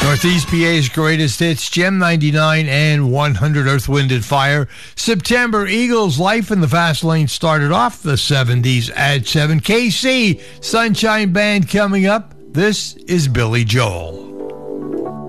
Northeast PA's greatest hits, Gem 99 and 100 Earth, Wind and Fire. September, Eagles' Life in the Fast Lane started off the 70s at 7. KC, Sunshine Band coming up. This is Billy Joel.